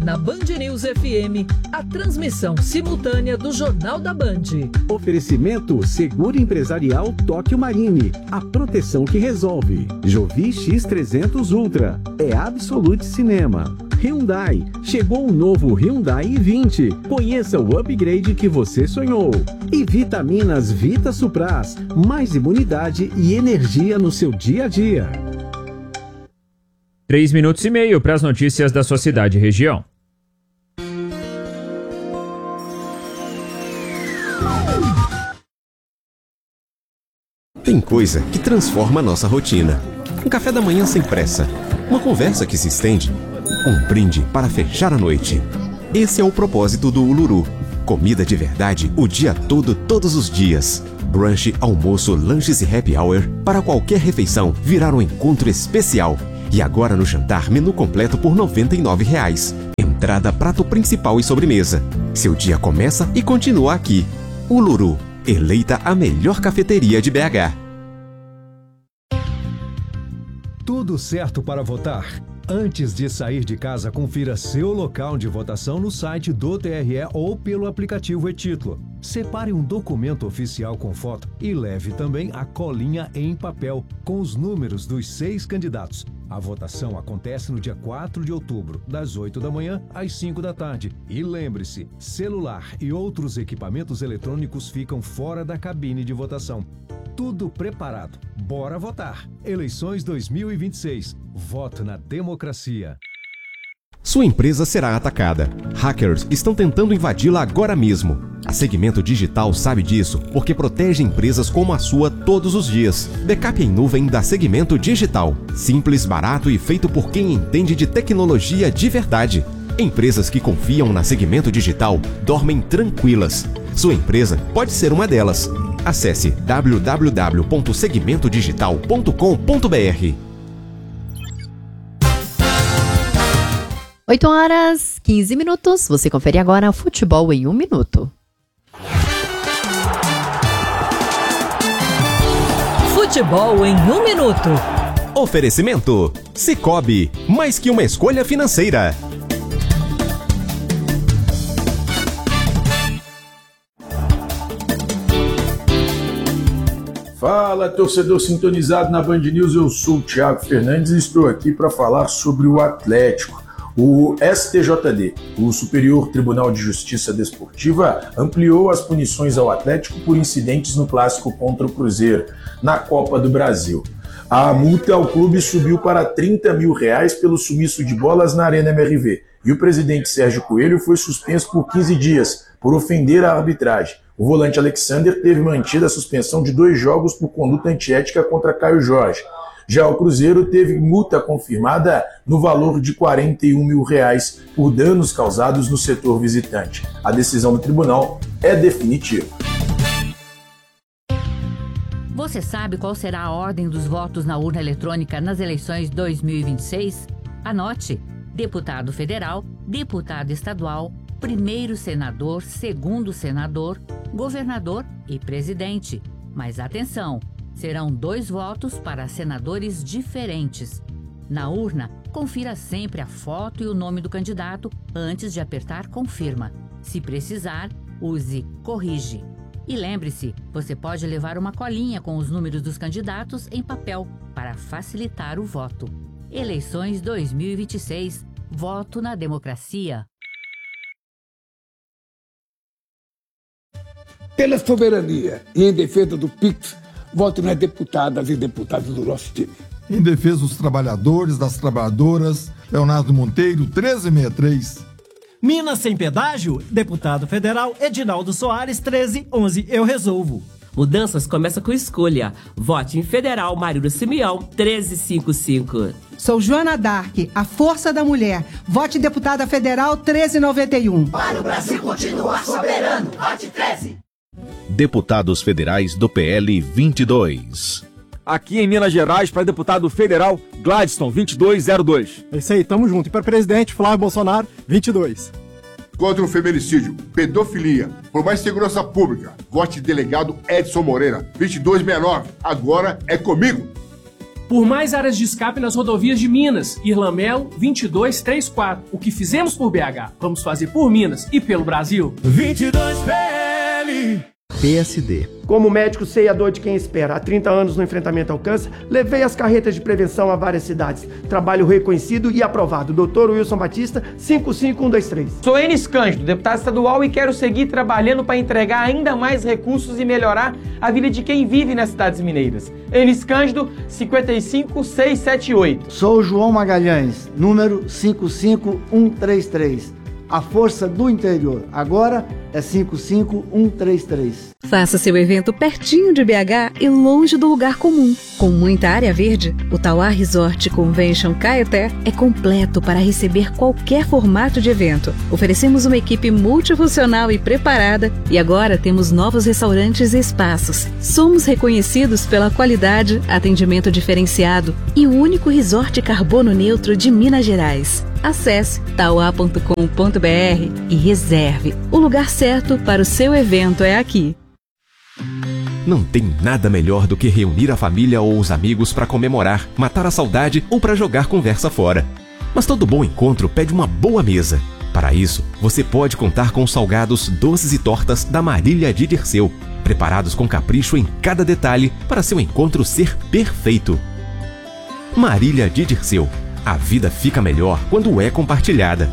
Na Band News F M, a transmissão simultânea do Jornal da Band. Oferecimento Seguro Empresarial Tóquio Marine. A proteção que resolve. Jovi X trezentos Ultra. É Absolute Cinema. Hyundai. Chegou o novo Hyundai i vinte. Conheça o upgrade que você sonhou. E Vitaminas Vita Supras. Mais imunidade e energia no seu dia a dia. Três minutos e meio para as notícias da sua cidade e região. Tem coisa que transforma a nossa rotina. Um café da manhã sem pressa. Uma conversa que se estende. Um brinde para fechar a noite. Esse é o propósito do Uluru. Comida de verdade o dia todo, todos os dias. Brunch, almoço, lanches e happy hour. Para qualquer refeição, virar um encontro especial. E agora no jantar, menu completo por noventa e nove reais. Entrada, prato principal e sobremesa. Seu dia começa e continua aqui. Uluru, eleita a melhor cafeteria de B H. Tudo certo para votar? Antes de sair de casa, confira seu local de votação no site do T R E ou pelo aplicativo e-Título. Separe um documento oficial com foto e leve também a colinha em papel com os números dos seis candidatos. A votação acontece no dia quatro de outubro, das oito da manhã às cinco da tarde. E lembre-se, celular e outros equipamentos eletrônicos ficam fora da cabine de votação. Tudo preparado. Bora votar. Eleições dois mil e vinte e seis. Voto na democracia. Sua empresa será atacada. Hackers estão tentando invadi-la agora mesmo. A Segmento Digital sabe disso porque protege empresas como a sua todos os dias. Backup em nuvem da Segmento Digital. Simples, barato e feito por quem entende de tecnologia de verdade. Empresas que confiam na Segmento Digital dormem tranquilas. Sua empresa pode ser uma delas. Acesse w w w ponto segmento digital ponto com ponto b r. oito horas, quinze minutos. Você confere agora Futebol em um Minuto. Futebol em um Minuto. Oferecimento Sicoob, mais que uma escolha financeira. Fala, torcedor sintonizado na Band News, eu sou o Thiago Fernandes e estou aqui para falar sobre o Atlético. O S T J D, o Superior Tribunal de Justiça Desportiva, ampliou as punições ao Atlético por incidentes no clássico contra o Cruzeiro, na Copa do Brasil. A multa ao clube subiu para trinta mil reais pelo sumiço de bolas na Arena M R V. E o presidente Sérgio Coelho foi suspenso por quinze dias por ofender a arbitragem. O volante Alexander teve mantida a suspensão de dois jogos por conduta antiética contra Caio Jorge. Já o Cruzeiro teve multa confirmada no valor de quarenta e um mil reais por danos causados no setor visitante. A decisão do tribunal é definitiva. Você sabe qual será a ordem dos votos na urna eletrônica nas eleições dois mil e vinte e seis? Anote: deputado federal, deputado estadual, primeiro senador, segundo senador, governador e presidente. Mas atenção, serão dois votos para senadores diferentes. Na urna, confira sempre a foto e o nome do candidato antes de apertar confirma. Se precisar, use corrige. E lembre-se, você pode levar uma colinha com os números dos candidatos em papel para facilitar o voto. Eleições dois mil e vinte e seis. Voto na democracia. Pela soberania e em defesa do Pix, voto nas deputadas e deputados do nosso time. Em defesa dos trabalhadores, das trabalhadoras, Leonardo Monteiro, treze sessenta e três. Minas sem pedágio, deputado federal Edinaldo Soares, treze onze, eu resolvo. Mudanças começa com escolha. Vote em Federal Marília Simeão, treze cinquenta e cinco. Sou Joana Dark, a força da mulher. Vote em deputada federal, treze noventa e um. Para o Brasil continuar soberano, vote treze. Deputados federais do P L vinte e dois. Aqui em Minas Gerais, para deputado federal, Gladstone, vinte e dois zero dois. É isso aí, tamo junto. E para presidente, Flávio Bolsonaro, vinte e dois. Contra o feminicídio, pedofilia, por mais segurança pública, vote delegado Edson Moreira, vinte e dois sessenta e nove. Agora é comigo. por mais áreas de escape nas rodovias de Minas, Irlamelo vinte e dois trinta e quatro. O que fizemos por B H, vamos fazer por Minas e pelo Brasil. vinte e dois P L. P S D. Como médico, sei a dor de quem espera. Há trinta anos no enfrentamento ao câncer, levei as carretas de prevenção a várias cidades. Trabalho reconhecido e aprovado. doutor Wilson Batista, cinco cinco um dois três. Sou Enis Cândido, deputado estadual, e quero seguir trabalhando para entregar ainda mais recursos e melhorar a vida de quem vive nas cidades mineiras. Enis Cândido, cinco cinco seis sete oito. Sou João Magalhães, número cinco cinco um três três. A força do interior. Agora é cinco cinco um três três. Faça seu evento pertinho de B H e longe do lugar comum. Com muita área verde, o Tauá Resort Convention Caeté é completo para receber qualquer formato de evento. Oferecemos uma equipe multifuncional e preparada e agora temos novos restaurantes e espaços. Somos reconhecidos pela qualidade, atendimento diferenciado e o único resort carbono neutro de Minas Gerais. Acesse tauá ponto com ponto br e reserve. O lugar certo para o seu evento é aqui. Não tem nada melhor do que reunir a família ou os amigos para comemorar, matar a saudade ou para jogar conversa fora. Mas todo bom encontro pede uma boa mesa. Para isso, você pode contar com os salgados, doces e tortas da Marília de Dirceu, preparados com capricho em cada detalhe para seu encontro ser perfeito. Marília de Dirceu. A vida fica melhor quando é compartilhada.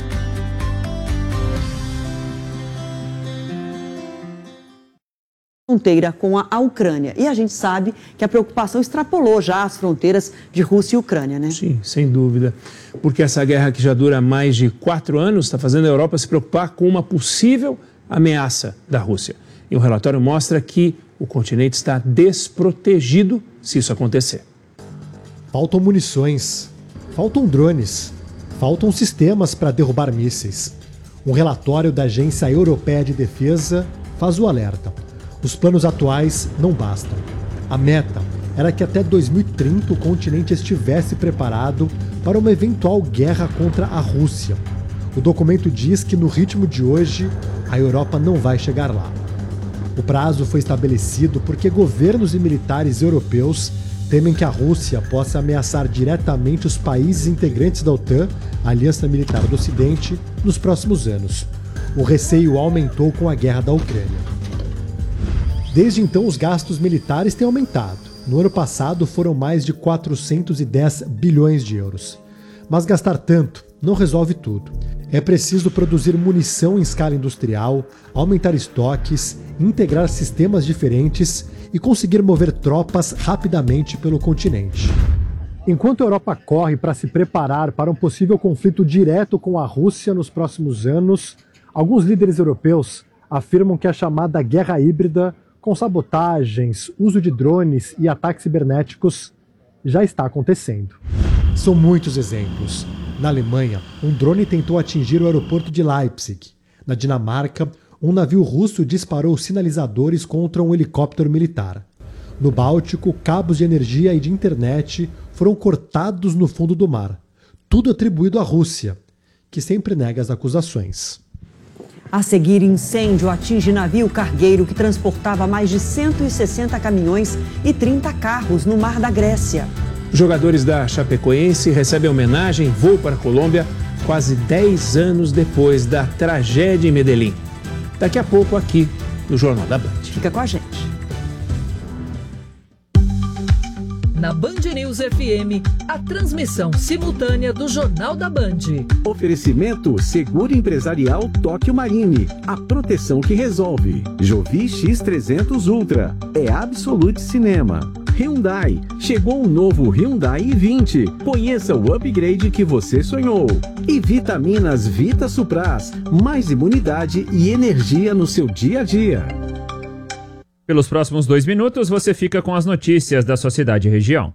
Fronteira com a Ucrânia. E a gente sabe que a preocupação extrapolou já as fronteiras de Rússia e Ucrânia, né? Sim, sem dúvida. Porque essa guerra que já dura mais de quatro anos está fazendo a Europa se preocupar com uma possível ameaça da Rússia. E o relatório mostra que o continente está desprotegido se isso acontecer. Faltam munições, faltam drones, faltam sistemas para derrubar mísseis. Um relatório da Agência Europeia de Defesa faz o alerta. Os planos atuais não bastam. A meta era que até dois mil e trinta o continente estivesse preparado para uma eventual guerra contra a Rússia. O documento diz que no ritmo de hoje, a Europa não vai chegar lá. O prazo foi estabelecido porque governos e militares europeus temem que a Rússia possa ameaçar diretamente os países integrantes da OTAN, a Aliança Militar do Ocidente, nos próximos anos. O receio aumentou com a guerra da Ucrânia. Desde então, os gastos militares têm aumentado. No ano passado, foram mais de quatrocentos e dez bilhões de euros. Mas gastar tanto não resolve tudo. É preciso produzir munição em escala industrial, aumentar estoques, integrar sistemas diferentes e conseguir mover tropas rapidamente pelo continente. Enquanto a Europa corre para se preparar para um possível conflito direto com a Rússia nos próximos anos, alguns líderes europeus afirmam que a chamada guerra híbrida, com sabotagens, uso de drones e ataques cibernéticos, já está acontecendo. São muitos exemplos. Na Alemanha, um drone tentou atingir o aeroporto de Leipzig. Na Dinamarca, um navio russo disparou sinalizadores contra um helicóptero militar. No Báltico, cabos de energia e de internet foram cortados no fundo do mar. Tudo atribuído à Rússia, que sempre nega as acusações. A seguir, incêndio atinge navio cargueiro que transportava mais de cento e sessenta caminhões e trinta carros no mar da Grécia. Jogadores da Chapecoense recebem homenagem em voo para a Colômbia quase dez anos depois da tragédia em Medellín. Daqui a pouco aqui no Jornal da Band. Fica com a gente. Na Band News F M, a transmissão simultânea do Jornal da Band. Oferecimento Seguro Empresarial Tóquio Marine. A proteção que resolve. Jovi X trezentos Ultra. É Absolute Cinema. Hyundai. Chegou o novo Hyundai i vinte. Conheça o upgrade que você sonhou. E Vitaminas Vita Supras. Mais imunidade e energia no seu dia a dia. Pelos próximos dois minutos, você fica com as notícias da sua cidade e região.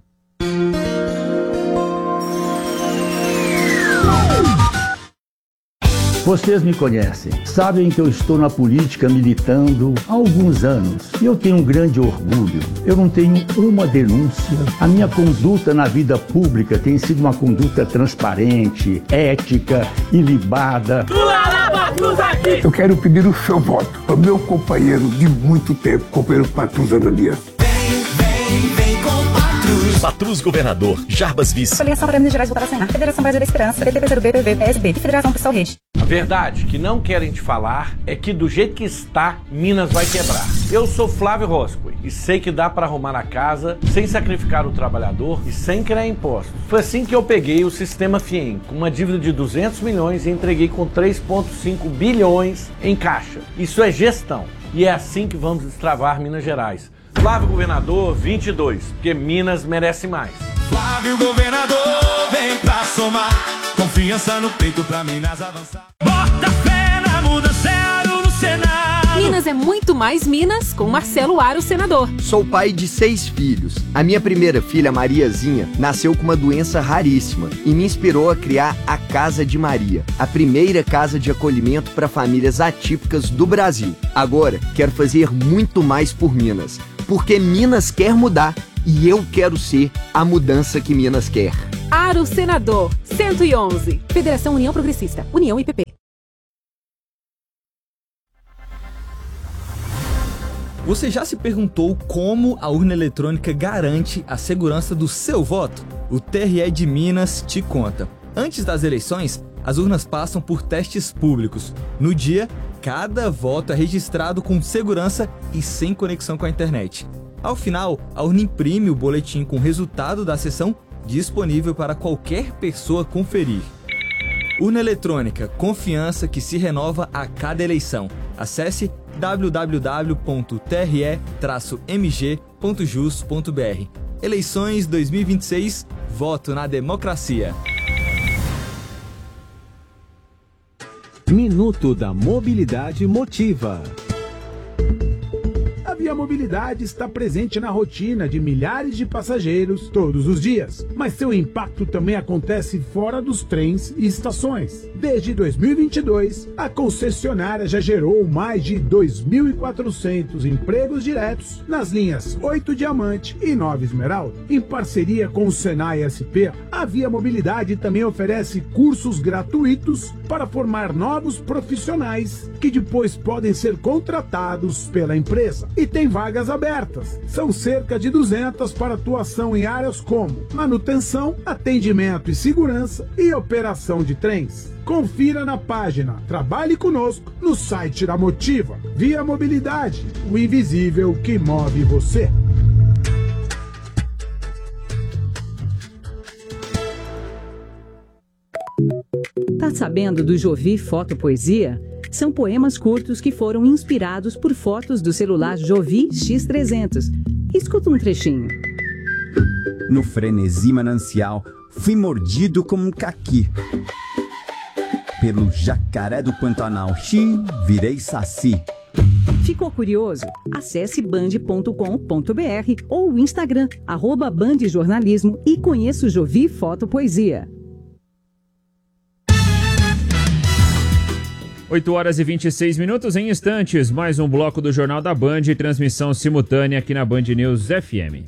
Vocês me conhecem, sabem que eu estou na política militando há alguns anos e eu tenho um grande orgulho. Eu não tenho uma denúncia. A minha conduta na vida pública tem sido uma conduta transparente, ética, ilibada. Eu quero pedir o seu voto ao meu companheiro de muito tempo, companheiro Patrus Ananias. Vem, vem, vem com Patrus. Patrus Governador, Jarbas Vice. Federação para Minas Gerais voltar a Senar. Federação Brasil da Esperança. P T P C do B, P V, P S B e Federação Pessoal Rede. A verdade que não querem te falar é que do jeito que está, Minas vai quebrar. Eu sou Flávio Roscoe e sei que dá para arrumar a casa sem sacrificar o trabalhador e sem criar impostos. Foi assim que eu peguei o sistema FIEM, com uma dívida de duzentos milhões e entreguei com três vírgula cinco bilhões em caixa. Isso é gestão e é assim que vamos destravar Minas Gerais. Flávio Governador vinte e dois, porque Minas merece mais. Flávio Governador, vem pra somar. Confiança no peito pra Minas avançar. Bota fé na mudança, Aro no Senado. Minas é muito mais Minas com Marcelo Aro, senador. Sou pai de seis filhos. A minha primeira filha, Mariazinha, nasceu com uma doença raríssima e me inspirou a criar a Casa de Maria, a primeira casa de acolhimento para famílias atípicas do Brasil. Agora, quero fazer muito mais por Minas, porque Minas quer mudar e eu quero ser a mudança que Minas quer. Aro, senador, cento e onze. Federação União Progressista, União I P P. Você já se perguntou como a urna eletrônica garante a segurança do seu voto? O T R E de Minas te conta. Antes das eleições, as urnas passam por testes públicos. No dia, cada voto é registrado com segurança e sem conexão com a internet. Ao final, a urna imprime o boletim com o resultado da sessão disponível para qualquer pessoa conferir. Urna eletrônica, confiança que se renova a cada eleição. Acesse w w w ponto t r e traço m g ponto jus ponto b r. Eleições dois mil e vinte e seis, voto na democracia. Minuto da Mobilidade Motiva. A Via Mobilidade está presente na rotina de milhares de passageiros todos os dias, mas seu impacto também acontece fora dos trens e estações. Desde dois mil e vinte e dois, a concessionária já gerou mais de dois mil e quatrocentos empregos diretos nas linhas oito Diamante e nove Esmeralda. Em parceria com o Senai S P, a Via Mobilidade também oferece cursos gratuitos para formar novos profissionais que depois podem ser contratados pela empresa. E tem vagas abertas. São cerca de duzentas para atuação em áreas como manutenção, atendimento e segurança e operação de trens. Confira na página Trabalhe Conosco no site da Motiva. Via Mobilidade, o invisível que move você. Tá sabendo do Jovi Fotopoesia? São poemas curtos que foram inspirados por fotos do celular Jovi X trezentos. Escuta um trechinho. No frenesi manancial, fui mordido como um caqui. Pelo jacaré do Pantanal, xi, virei saci. Ficou curioso? Acesse band ponto com ponto b r ou o Instagram, arroba Band Jornalismo e conheça o Jovi Fotopoesia. oito horas e vinte e seis minutos, em instantes, mais um bloco do Jornal da Band, transmissão simultânea aqui na Band News F M.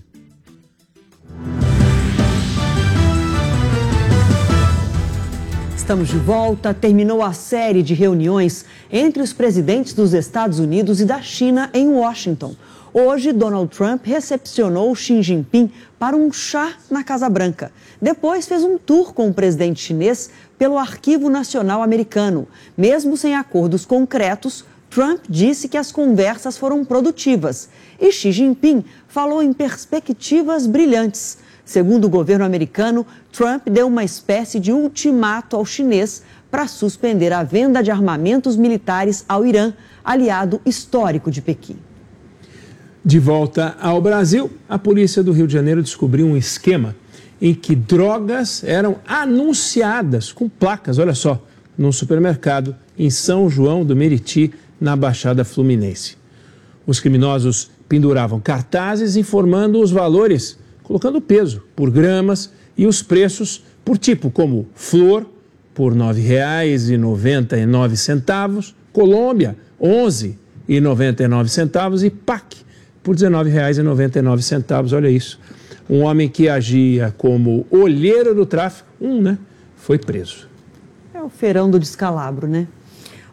Estamos de volta. Terminou a série de reuniões entre os presidentes dos Estados Unidos e da China em Washington. Hoje, Donald Trump recepcionou Xi Jinping para um chá na Casa Branca. Depois fez um tour com o presidente chinês pelo Arquivo Nacional Americano. Mesmo sem acordos concretos, Trump disse que as conversas foram produtivas. E Xi Jinping falou em perspectivas brilhantes. Segundo o governo americano, Trump deu uma espécie de ultimato ao chinês para suspender a venda de armamentos militares ao Irã, aliado histórico de Pequim. De volta ao Brasil, a polícia do Rio de Janeiro descobriu um esquema em que drogas eram anunciadas com placas, olha só, num supermercado em São João do Meriti, na Baixada Fluminense. Os criminosos penduravam cartazes informando os valores, colocando o peso por gramas e os preços por tipo, como flor, por nove reais e noventa e nove centavos, Colômbia, onze reais e noventa e nove centavos e P A C, por dezenove reais e noventa e nove centavos, olha isso. Um homem que agia como olheiro do tráfico, um, né, foi preso. É o feirão do descalabro, né?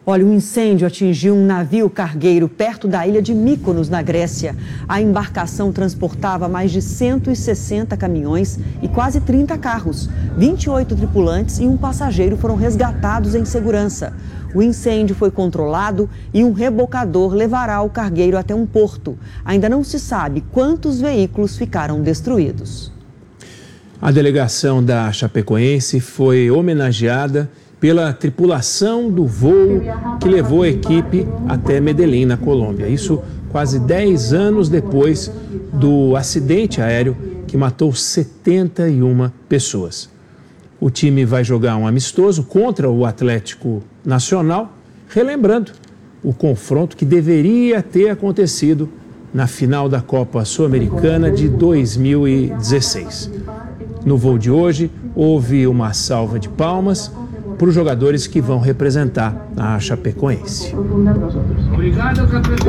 Olha, um incêndio atingiu um navio cargueiro perto da ilha de Mykonos, na Grécia. A embarcação transportava mais de cento e sessenta caminhões e quase trinta carros. vinte e oito tripulantes e um passageiro foram resgatados em segurança. O incêndio foi controlado e um rebocador levará o cargueiro até um porto. Ainda não se sabe quantos veículos ficaram destruídos. A delegação da Chapecoense foi homenageada pela tripulação do voo que levou a equipe até Medellín, na Colômbia. Isso quase dez anos depois do acidente aéreo que matou setenta e uma pessoas. O time vai jogar um amistoso contra o Atlético Nacional, relembrando o confronto que deveria ter acontecido na final da Copa Sul-Americana de dois mil e dezesseis. No voo de hoje, houve uma salva de palmas para os jogadores que vão representar a Chapecoense. Obrigado,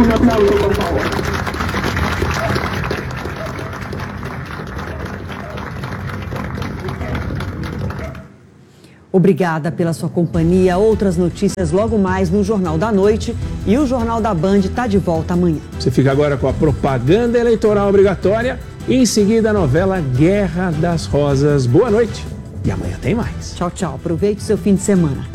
Obrigada pela sua companhia. Outras notícias logo mais no Jornal da Noite. E o Jornal da Band está de volta amanhã. Você fica agora com a propaganda eleitoral obrigatória e em seguida a novela Guerra das Rosas. Boa noite e amanhã tem mais. Tchau, tchau. Aproveite o seu fim de semana.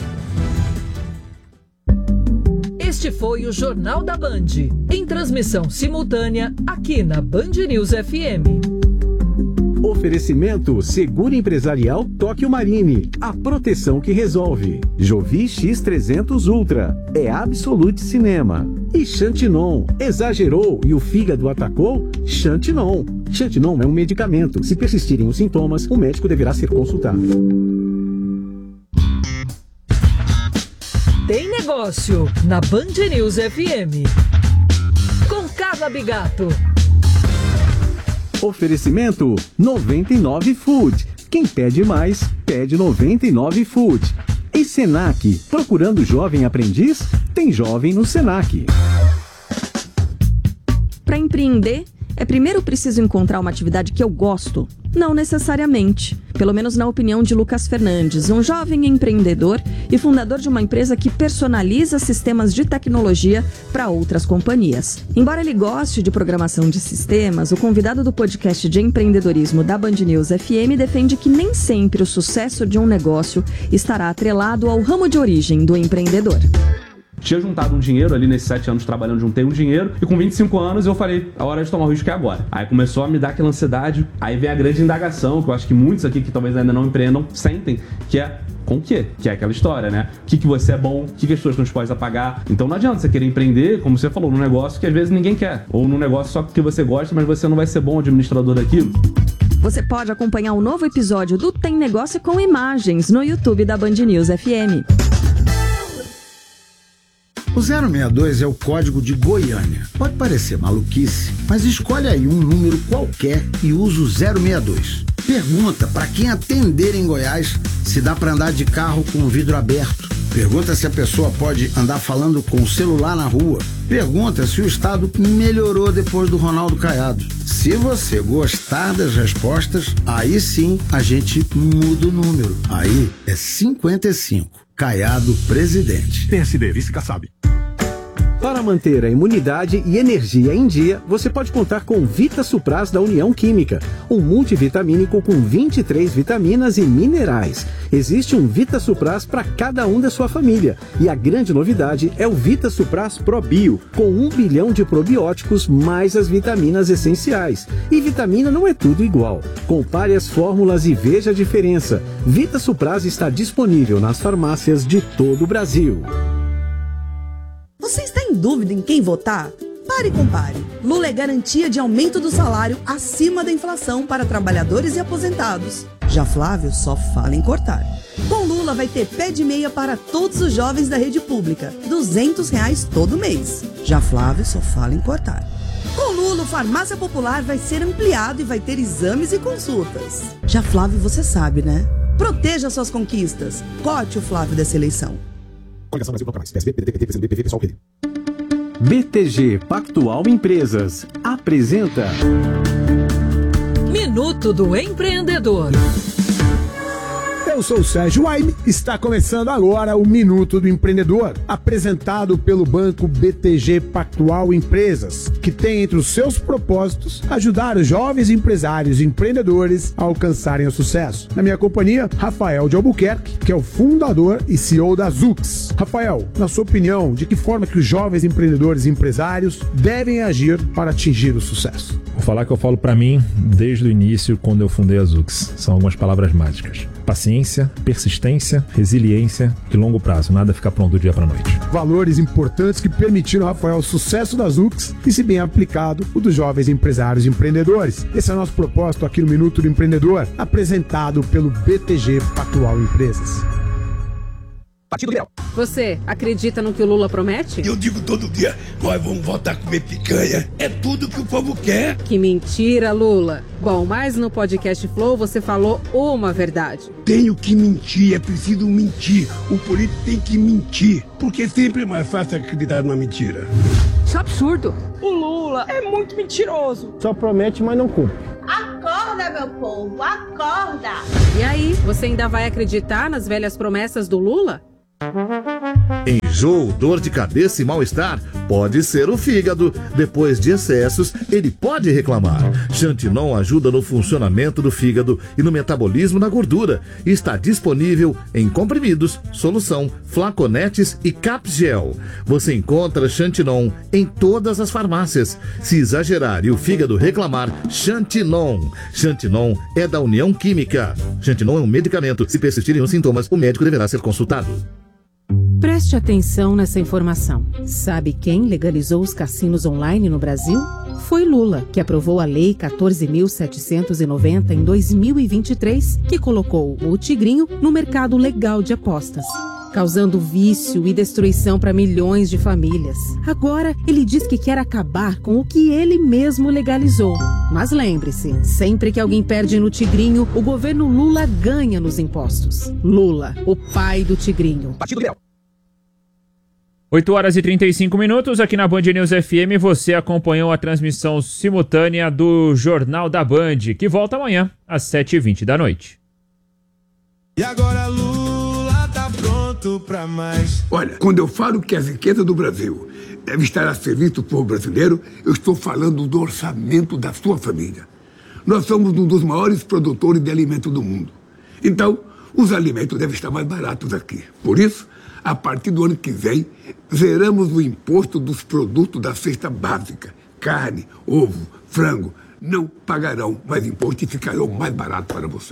Este foi o Jornal da Band, em transmissão simultânea aqui na Band News F M. Oferecimento Seguro Empresarial Tóquio Marine. A proteção que resolve. Jovi X trezentos Ultra. É Absolute Cinema. E Xantinon. Exagerou e o fígado atacou? Xantinon. Xantinon é um medicamento. Se persistirem os sintomas, o médico deverá ser consultado. Tem negócio na Band News F M. Com Carla Bigato. Oferecimento noventa e nove Food. Quem pede mais, pede noventa e nove Food. E Senac, procurando jovem aprendiz? Tem jovem no Senac. Para empreender, é primeiro preciso encontrar uma atividade que eu gosto? Não necessariamente. Pelo menos na opinião de Lucas Fernandes, um jovem empreendedor e fundador de uma empresa que personaliza sistemas de tecnologia para outras companhias. Embora ele goste de programação de sistemas, o convidado do podcast de empreendedorismo da Band News F M defende que nem sempre o sucesso de um negócio estará atrelado ao ramo de origem do empreendedor. Tinha juntado um dinheiro ali nesses sete anos trabalhando, juntei um dinheiro e com vinte e cinco anos eu falei, a hora de tomar o risco é agora. Aí começou a me dar aquela ansiedade, aí vem a grande indagação, que eu acho que muitos aqui que talvez ainda não empreendam sentem, que é com o quê? Que é aquela história, né? O que, que você é bom, o que, que as pessoas estão dispostas a pagar. Então não adianta você querer empreender, como você falou, num negócio que às vezes ninguém quer. Ou num negócio só porque você gosta, mas você não vai ser bom administrador daquilo. Você pode acompanhar um novo episódio do Tem Negócio com imagens no YouTube da Band News F M. O zero seis dois é o código de Goiânia. Pode parecer maluquice, mas escolhe aí um número qualquer e usa o zero seis dois. Pergunta para quem atender em Goiás se dá para andar de carro com o vidro aberto. Pergunta se a pessoa pode andar falando com o celular na rua. Pergunta se o estado melhorou depois do Ronaldo Caiado. Se você gostar das respostas, aí sim a gente muda o número. Aí é cinquenta e cinco. Caiado presidente. P S D, vice Kassab. Para manter a imunidade e energia em dia, você pode contar com Vita Supras da União Química, um multivitamínico com vinte e três vitaminas e minerais. Existe um Vita Supras para cada um da sua família. E a grande novidade é o Vita Supras Pro Bio, com um bilhão de probióticos mais as vitaminas essenciais. E vitamina não é tudo igual. Compare as fórmulas e veja a diferença. Vita Supras está disponível nas farmácias de todo o Brasil. Você está em dúvida em quem votar? Pare e compare. Lula é garantia de aumento do salário acima da inflação para trabalhadores e aposentados. Já Flávio só fala em cortar. Com Lula vai ter pé de meia para todos os jovens da rede pública. duzentos reais todo mês. Já Flávio só fala em cortar. Com Lula, o Farmácia Popular vai ser ampliado e vai ter exames e consultas. Já Flávio, você sabe, né? Proteja suas conquistas. Corte o Flávio dessa eleição. Coligação Brasil Contra Mais. P S B, P D T, P C B, P V, Pessoal, P D. B T G Pactual Empresas apresenta Minuto do Empreendedor. É Eu sou o Sérgio Waime, está começando agora o Minuto do Empreendedor, apresentado pelo Banco B T G Pactual Empresas, que tem entre os seus propósitos ajudar os jovens empresários e empreendedores a alcançarem o sucesso. Na minha companhia, Rafael de Albuquerque, que é o fundador e C E O da Zux. Rafael, na sua opinião, de que forma que os jovens empreendedores e empresários devem agir para atingir o sucesso? Vou falar que eu falo para mim desde o início, quando eu fundei a Zux. São algumas palavras mágicas. Paciência, persistência, resiliência e longo prazo. Nada fica pronto do dia para a noite. Valores importantes que permitiram, Rafael, o sucesso da Zux e, se bem aplicado, o dos jovens empresários e empreendedores. Esse é o nosso propósito aqui no Minuto do Empreendedor, apresentado pelo B T G Pactual Empresas. Partido Liberal. Você acredita no que o Lula promete? Eu digo todo dia, nós vamos voltar a comer picanha. É tudo que o povo quer. Que mentira, Lula. Bom, mas no podcast Flow você falou uma verdade. Tenho que mentir, é preciso mentir. O político tem que mentir, porque sempre é mais fácil acreditar numa mentira. Isso é absurdo. O Lula é muito mentiroso. Só promete, mas não cumpre. Acorda, meu povo, acorda! E aí, você ainda vai acreditar nas velhas promessas do Lula? Enjoo, dor de cabeça e mal-estar pode ser o fígado. Depois de excessos, ele pode reclamar. Xantinon ajuda no funcionamento do fígado e no metabolismo da gordura. Está disponível em comprimidos, solução, flaconetes e capgel. Você encontra Xantinon em todas as farmácias. Se exagerar e o fígado reclamar, Xantinon. Xantinon é da União Química. Xantinon é um medicamento. Se persistirem os sintomas, o médico deverá ser consultado. Preste atenção nessa informação. Sabe quem legalizou os cassinos online no Brasil? Foi Lula, que aprovou a Lei quatorze mil setecentos e noventa em dois mil e vinte e três, que colocou o Tigrinho no mercado legal de apostas, causando vício e destruição para milhões de famílias. Agora, ele diz que quer acabar com o que ele mesmo legalizou. Mas lembre-se, sempre que alguém perde no Tigrinho, o governo Lula ganha nos impostos. Lula, o pai do Tigrinho. Partido Liberal. oito horas e trinta e cinco minutos, aqui na Band News F M, você acompanhou a transmissão simultânea do Jornal da Band, que volta amanhã, às sete e vinte da noite. E agora Lula tá pronto pra mais. Olha, quando eu falo que a riqueza do Brasil deve estar a serviço do povo brasileiro, eu estou falando do orçamento da sua família. Nós somos um dos maiores produtores de alimentos do mundo. Então, os alimentos devem estar mais baratos aqui. Por isso, a partir do ano que vem, zeramos o imposto dos produtos da cesta básica. Carne, ovo, frango, não pagarão mais imposto e ficarão mais baratos para você.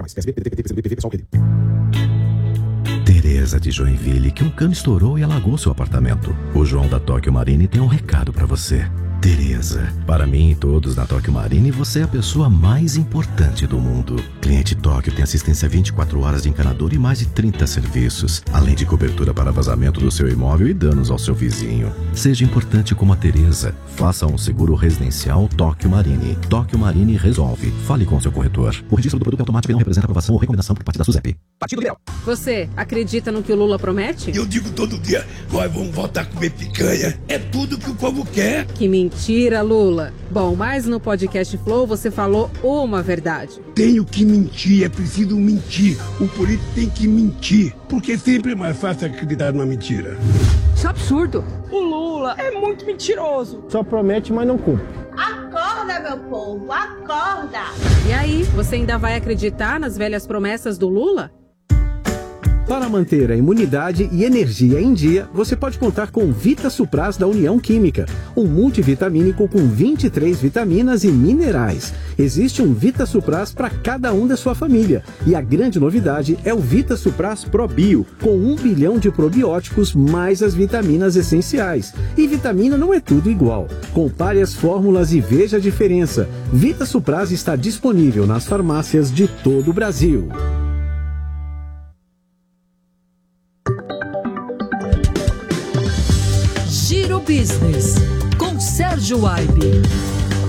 Tereza de Joinville, que um cano estourou e alagou seu apartamento. O João da Tóquio Marine tem um recado para você. Tereza, para mim e todos na Tóquio Marine, você é a pessoa mais importante do mundo. Cliente Tóquio tem assistência vinte e quatro horas de encanador e mais de trinta serviços, além de cobertura para vazamento do seu imóvel e danos ao seu vizinho. Seja importante como a Tereza. Faça um seguro residencial Tóquio Marine. Tóquio Marine resolve. Fale com seu corretor. O registro do produto automático não representa aprovação ou recomendação por parte da SUSEP. Partido Liberal. Você acredita no que o Lula promete? Eu digo todo dia, nós vamos voltar a comer picanha. É tudo que o povo quer. Que mentira, Lula. Bom, mas no podcast Flow você falou uma verdade. Tenho que mentir, é preciso mentir. O político tem que mentir, porque sempre é mais fácil acreditar numa mentira. Isso é absurdo. O Lula é muito mentiroso. Só promete, mas não cumpre. Acorda, meu povo, acorda! E aí, você ainda vai acreditar nas velhas promessas do Lula? Para manter a imunidade e energia em dia, você pode contar com Vita Supras da União Química, um multivitamínico com vinte e três vitaminas e minerais. Existe um Vita Supras para cada um da sua família. E a grande novidade é o Vita Supras Pro Bio, com um bilhão de probióticos mais as vitaminas essenciais. E vitamina não é tudo igual. Compare as fórmulas e veja a diferença. Vita Supras está disponível nas farmácias de todo o Brasil. Giro Business, com Sérgio Waime.